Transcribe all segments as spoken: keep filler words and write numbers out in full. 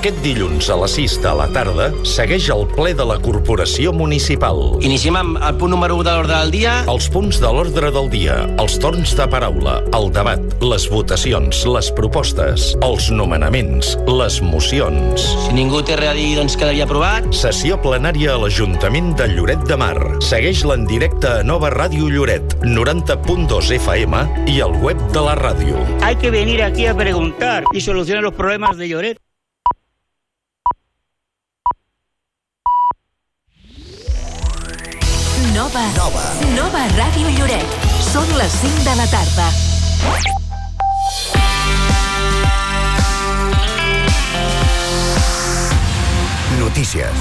Aquest dilluns a les sis de la tarda segueix el ple de la Corporació Municipal. Iniciem amb el punt número u de l'ordre del dia. Els punts de l'ordre del dia, els torns de paraula, el debat, les votacions, les propostes, els nomenaments, les mocions. Si ningú té res a dir, doncs quedaria aprovat. Sessió plenària a l'Ajuntament de Lloret de Mar. Segueix-la en directe a Nova Ràdio Lloret, noranta punt dos F M i al web de la ràdio. Hay que venir aquí a preguntar y solucionar los problemas de Lloret. Nova, Nova. Nova Ràdio Lloret. Són les cinc de la tarda. Notícies.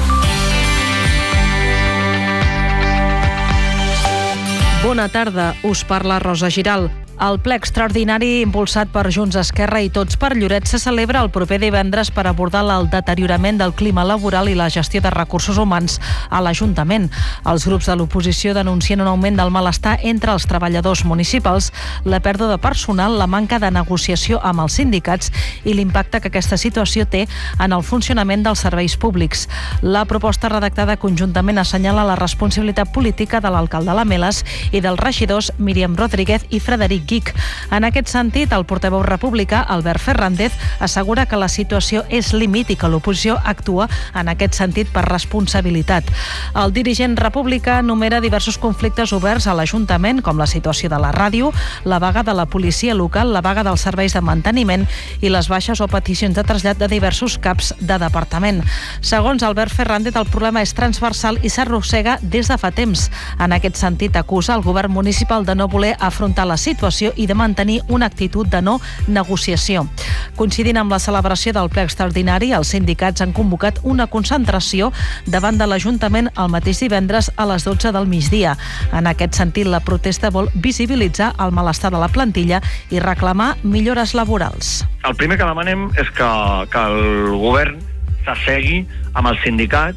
Bona tarda, us parla Rosa Giral. El ple extraordinari impulsat per Junts, Esquerra i Tots per Lloret se celebra el proper divendres per abordar el deteriorament del clima laboral i la gestió de recursos humans a l'Ajuntament. Els grups de l'oposició denuncien un augment del malestar entre els treballadors municipals, la pèrdua de personal, la manca de negociació amb els sindicats i l'impacte que aquesta situació té en el funcionament dels serveis públics. La proposta redactada conjuntament assenyala la responsabilitat política de l'alcalde Lameles i dels regidors Míriam Rodríguez i Frederic Guic. En aquest sentit, el portaveu republicà, Albert Fernández, assegura que la situació és límit i que l'oposició actua en aquest sentit per responsabilitat. El dirigent republicà enumera diversos conflictes oberts a l'Ajuntament, com la situació de la ràdio, la vaga de la policia local, la vaga dels serveis de manteniment i les baixes o peticions de trasllat de diversos caps de departament. Segons Albert Fernández, el problema és transversal i s'arrossega des de fa temps. En aquest sentit, acusa el govern municipal de no voler afrontar la situació i de mantenir una actitud de no negociació. Coincidint amb la celebració del ple extraordinari, els sindicats han convocat una concentració davant de l'Ajuntament el mateix divendres a les dotze del migdia. En aquest sentit, la protesta vol visibilitzar el malestar de la plantilla i reclamar millores laborals. El primer que demanem és que, que el govern s'assegui amb els sindicats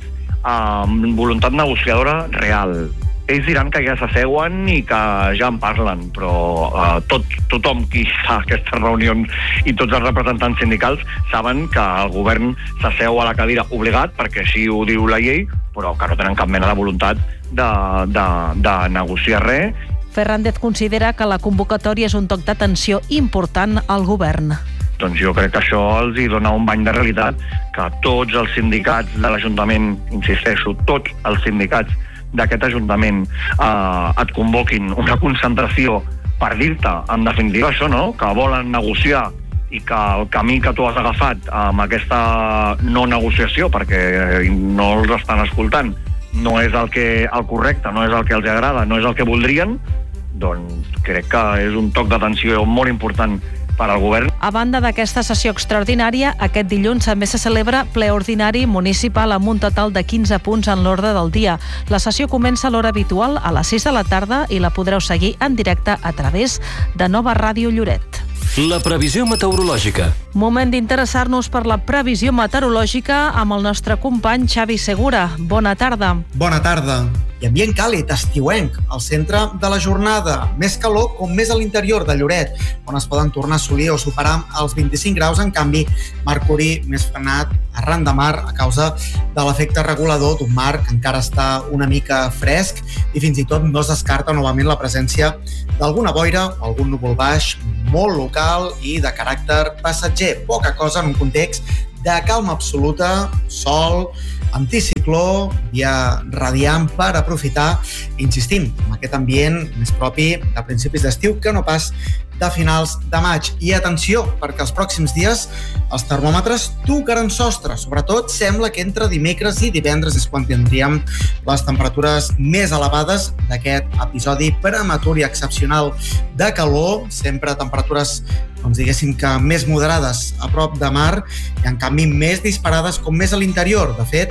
amb voluntat negociadora real. Ells diran que ja s'asseuen i que ja en parlen, però eh, tot, tothom qui fa aquestes reunions i tots els representants sindicals saben que el govern s'asseu a la cadira obligat, perquè així ho diu la llei, però que no tenen cap mena de voluntat de, de, de negociar res. Fernández considera que la convocatòria és un toc d'atenció important al govern. Doncs jo crec que això els hi dona un bany de realitat, que tots els sindicats de l'Ajuntament, insisteixo, tots els sindicats d'aquest Ajuntament eh, et convoquin una concentració per dir-te, en definitiva, això, no? Que volen negociar i que el camí que tu has agafat amb aquesta no negociació, perquè no els estan escoltant, no és el, que, el correcte, no és el que els agrada, no és el que voldrien, doncs crec que és un toc d'atenció molt important per al govern. A banda d'aquesta sessió extraordinària, aquest dilluns també se celebra ple ordinari municipal amb un total de quinze punts en l'ordre del dia. La sessió comença a l'hora habitual, a les sis de la tarda, i la podreu seguir en directe a través de Nova Ràdio Lloret. La previsió meteorològica. Moment d'interessar-nos per la previsió meteorològica amb el nostre company Xavi Segura. Bona tarda. Bona tarda. I ambient càlid, estiuenc, al centre de la jornada. Més calor com més a l'interior de Lloret, on es poden tornar a assolir o superar els vint-i-cinc graus. En canvi, mercuri més frenat arran de mar a causa de l'efecte regulador d'un mar que encara està una mica fresc i fins i tot no es descarta novament la presència d'alguna boira o algun núvol baix molt local i de caràcter passatger. Poca cosa en un context de calma absoluta, sol, anticicló, dia radiant per aprofitar, insistim, amb aquest ambient més propi de principis d'estiu que no pas de finals de maig. I atenció, perquè els pròxims dies els termòmetres tocaran sostre. Sobretot sembla que entre dimecres i divendres és quan tindríem les temperatures més elevades d'aquest episodi prematur i excepcional de calor, sempre temperatures doncs diguéssim que més moderades a prop de mar i en canvi més disparades com més a l'interior. De fet,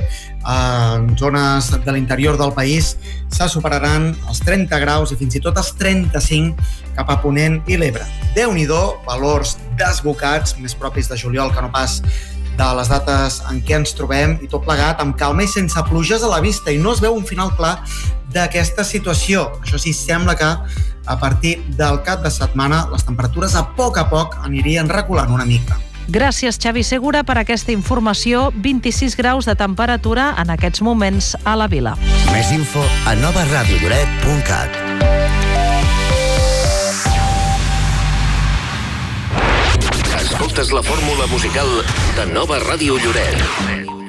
en zones de l'interior del país se superaran els trenta graus i fins i tot els trenta-cinc cap a Ponent i l'Ebre. Déu-n'hi-do, valors desbocats, més propis de juliol que no pas de les dates en què ens trobem, i tot plegat amb calma i sense pluges a la vista, i no es veu un final clar d'aquesta situació. Això sí, sembla que a partir del cap de setmana les temperatures a poc a poc anirien reculant una mica. Gràcies, Xavi Segura, per aquesta informació. vint-i-sis graus de temperatura en aquests moments a la vila. Més info a nova ràdio lloret punt cat. Escoltes la fórmula musical de Nova Ràdio Lloret.